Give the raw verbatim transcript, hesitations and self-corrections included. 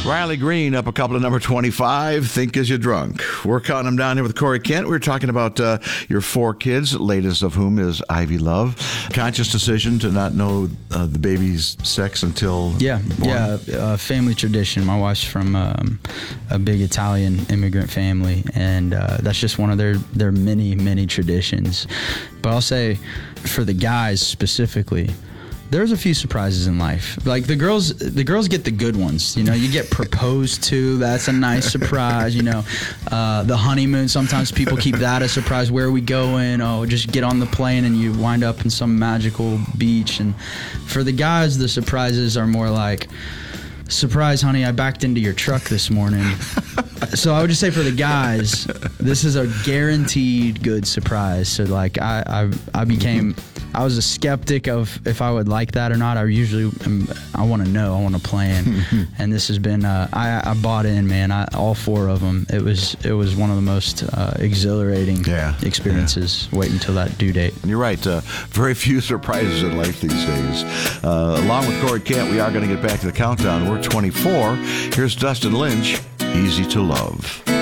Riley Green up a couple of number twenty-five, Think As You Drunk. We're counting them down here with Corey Kent. We were talking about uh, your four kids, latest of whom is Ivy Love. Conscious decision to not know uh, the baby's sex until Yeah, born. yeah, uh, family tradition. My wife's from um, a big Italian immigrant family, and uh, that's just one of their, their many, many traditions. But I'll say, for the guys specifically, there's a few surprises in life. Like the girls, the girls get the good ones. You know, you get proposed to. That's a nice surprise. You know, uh, the honeymoon. Sometimes people keep that a surprise. Where are we going? Oh, just get on the plane and you wind up in some magical beach. And for the guys, the surprises are more like, surprise, honey, I backed into your truck this morning. So I would just say for the guys, this is a guaranteed good surprise. So like I, I, I became. I was a skeptic of if I would like that or not. I usually, am, I want to know, I want to plan, and this has been. Uh, I, I bought in, man. I, all four of them. It was, it was one of the most uh, exhilarating yeah, experiences. Yeah. Waiting until that due date. And you're right. Uh, very few surprises in life these days. Uh, along with Corey Kent, we are going to get back to the countdown. We're twenty-four. Here's Dustin Lynch. Easy to Love.